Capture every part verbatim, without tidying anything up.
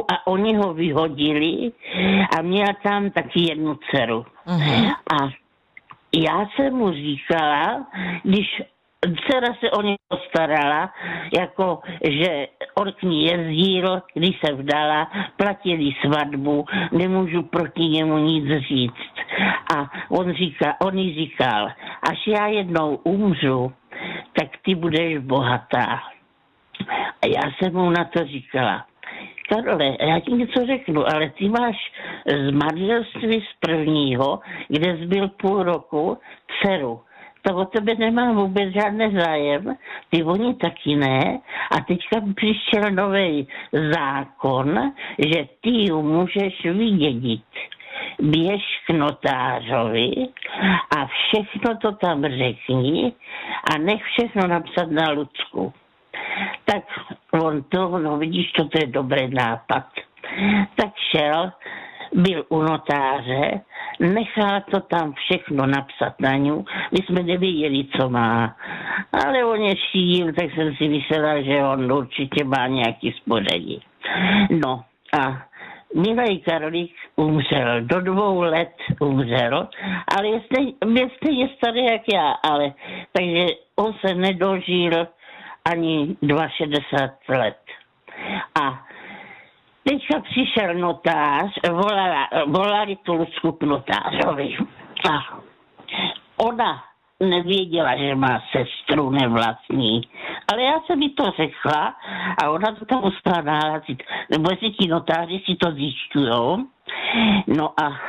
a oni ho vyhodili a měla tam taky jednu dceru. Uh-huh. A já jsem mu říkala, když dcera se o něj postarala, jako že on k ní jezdil, když se vdala, platili svatbu, nemůžu proti němu nic říct. A on, říká, on jí říkal, až já jednou umřu, tak ty budeš bohatá. A já jsem mu na to říkala, Karole, já ti něco řeknu, ale ty máš z manželství z prvního, kde jsi byl půl roku, dceru. To o tebe nemá vůbec žádný zájem, ty oni taky ne. A teďka přišel nový zákon, že ty ji můžeš vydědit. Běž k notářovi a všechno to tam řekni a nech všechno napsat na Lucku. Tak on to, no vidíš, to je dobrý nápad. Tak šel, byl u notáře, nechal to tam všechno napsat na ňu. My jsme nevěděli, co má. Ale on je šíl, tak jsem si myslela, že on určitě má nějaký spoření. No a milý Karolík umřel, do dvou let umřel, ale je stejně, byl stejně starý jak já, ale takže on se nedožil ani šedesát dva let. A teďka přišel notář, volala, volali tu Lucku k notářovi. A ona nevěděla, že má sestru nevlastní. Ale já jsem mi to řekla a ona to tam musela nahlásit. Nebo jestli ti notáři si to zjišťujou. No a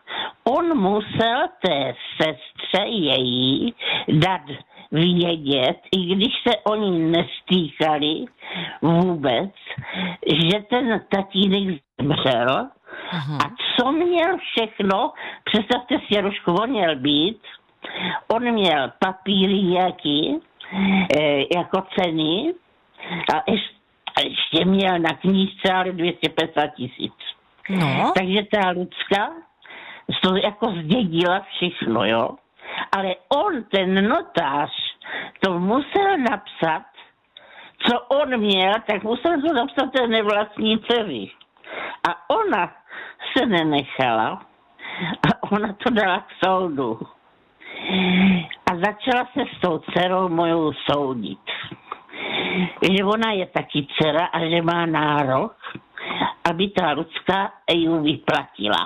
on musel té sestře její dát vědět, i když se oni nestýkali vůbec, že ten tatínek zemřel. Aha. A co měl všechno, představte si, Jarušku, on měl být, on měl papíry nějaký, e, jako ceny a ještě, a ještě měl na knížce ale dvě stě padesát tisíc. No. Takže ta Lucka to jako zdědila všechno, jo. Ale on, ten notář, to musel napsat, co on měl, tak musel to napsat té nevlastní dceři. A ona se nenechala a ona to dala k soudu. A začala se s tou dcerou mojou soudit. Že ona je taky dcera a že má nárok, aby ta Lucka ji vyplatila.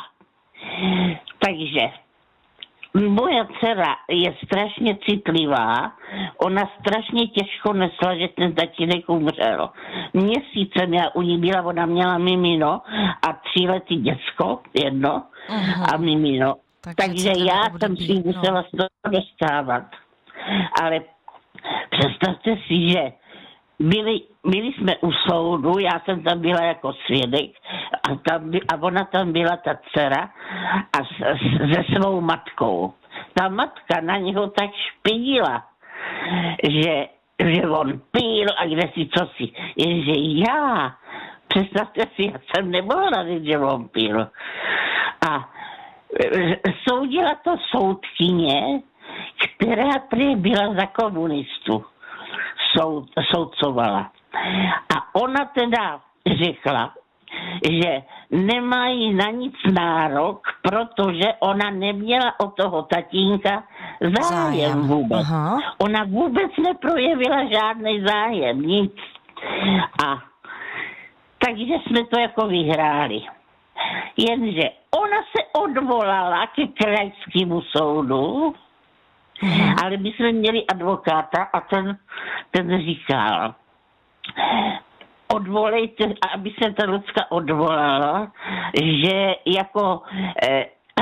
Takže moja dcera je strašně citlivá, ona strašně těžko nesla, že ten tatínek umřel. Měsícem já u ní byla, ona měla mimino a tříletý děcko, jedno, aha, a mimino. Takže, Takže já jsem si musela z toho dostávat. Ale představte si, že byli, byli jsme u soudu, já jsem tam byla jako svědek a, tam by, a ona tam byla ta dcera a s, s, se svou matkou. Ta matka na něho tak špinila, že, že on pil a kde si co si. Jenže já, představte si, já jsem nemohla říct, že on pil. A soudila to soudkyně, která prý byla za komunistu. Soud, soudcovala. A ona teda řekla, že nemají na nic nárok, protože ona neměla od toho tatínka zájem, zájem. vůbec. Aha. Ona vůbec neprojevila žádný zájem, nic. A takže jsme to jako vyhráli. Jenže ona se odvolala ke krajskému soudu, hmm. ale my jsme měli advokáta a ten, ten říkal, odvolejte, aby se ta Lucka odvolala, že jako eh,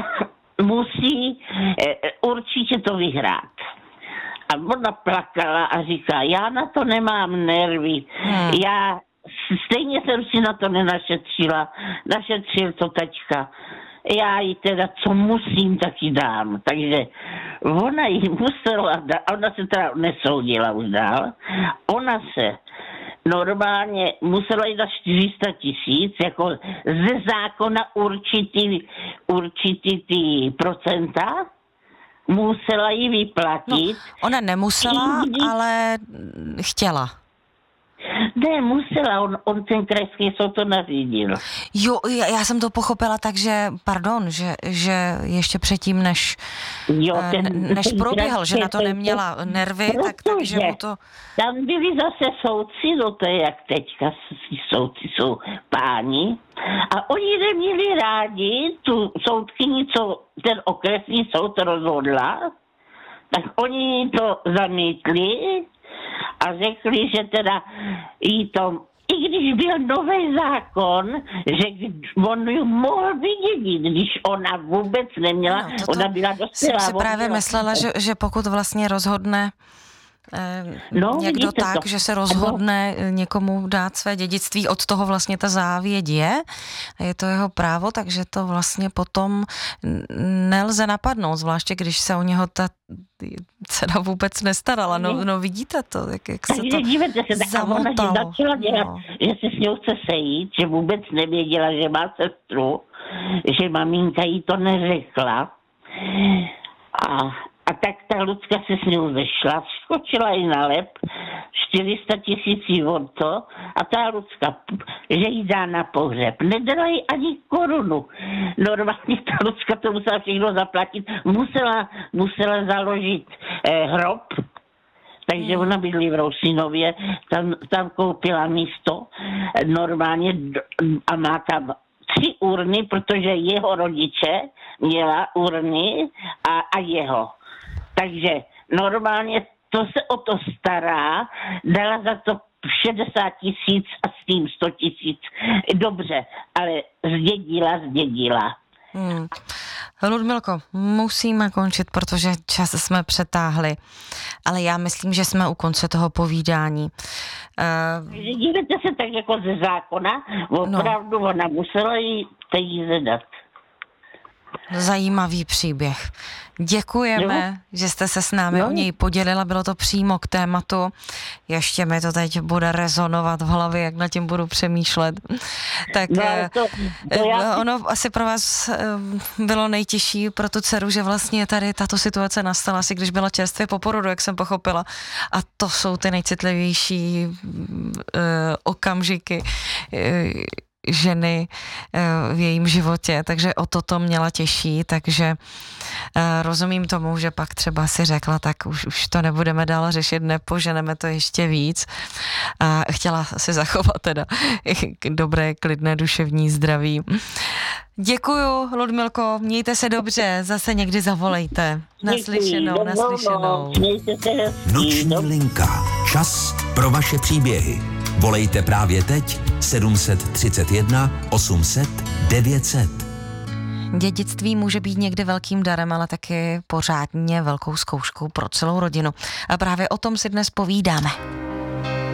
musí eh, určitě to vyhrát. A ona plakala a říká, já na to nemám nervy, hmm. já stejně jsem si na to nenašetřila, našetřil to tačka. Já jí teda, co musím, tak jí dám. Takže ona jí musela dát, ona se teda nesoudila už dál, ona se normálně musela jít na čtyři sta tisíc, jako ze zákona určitý, určitý ty procenta, musela jí vyplatit. No, ona nemusela, Kdy... ale chtěla. Ne, musela, on, on ten krajský soud to nařídil. Jo, já, já jsem to pochopila tak, že, pardon, že, že ještě předtím, než, Jo, ten, než ten proběhl, že na to neměla nervy, tak, takže mu to... Tam byli zase soudci, no to je jak teďka, soudci jsou páni, a oni neměli rádi tu soudkyni, co ten okresní soud rozhodla, tak oni to zamítli a řekli, že teda jí to, i když byl nový zákon, že on ji mohl vydědit, když ona vůbec neměla, no, ona byla dospělá. Jsem si právě myslela, že, že pokud vlastně rozhodne eh, no, někdo tak, to. že se rozhodne no. někomu dát své dědictví, od toho vlastně ta závěť je, a je to jeho právo, takže to vlastně potom nelze napadnout, zvláště když se o něho ta dcera vůbec nestarala. No, no vidíte to, jak, jak se to se, zamotalo. Ona začala dělat, no. že se s ňou chce sejít, že vůbec nevěděla, že má sestru, že maminka jí to neřekla. A, a tak ta Lucka se s ňou zešla, skočila jí na lep, čtyři sta tisící od to, a ta Lucka, že jí dá na pohřeb. Nedala jí ani korunu. Normálně ta Lucka to musela všechno zaplatit. Musela, musela založit eh, hrob, takže ona bydlí v Rousinově, tam, tam koupila místo normálně a má tam tři urny, protože jeho rodiče měla urny a, a jeho. Takže normálně to se o to stará, dala za to šedesát tisíc a s tím sto tisíc. Dobře, ale zdědila, zdědila. Hmm. Ludmilko, musíme končit, protože čas jsme přetáhli, ale já myslím, že jsme u konce toho povídání. Uh... Dívejte se tak jako ze zákona, opravdu no. ona musela jí peníze dát. Zajímavý příběh. Děkujeme, jo. že jste se s námi jo. o něj podělila, bylo to přímo k tématu. Ještě mi to teď bude rezonovat v hlavě, jak nad tím budu přemýšlet. Tak no, to, to já... ono asi pro vás bylo nejtěžší pro tu dceru, že vlastně tady tato situace nastala, asi když byla čerstvě po porodu, jak jsem pochopila. A to jsou ty nejcitlivější uh, okamžiky uh, ženy v jejím životě, takže o toto měla těžší, takže rozumím tomu, že pak třeba si řekla, tak už, už to nebudeme dál řešit, nepoženeme to ještě víc. A chtěla si zachovat teda dobré, klidné duševní zdraví. Děkuju, Ludmilko, mějte se dobře, zase někdy zavolejte. Naslyšenou, naslyšenou. Noční linka. Čas pro vaše příběhy. Volejte právě teď sedm set třicet jedna osm set devět set. Dědictví může být někdy velkým darem, ale taky pořádně velkou zkouškou pro celou rodinu. A právě o tom si dnes povídáme.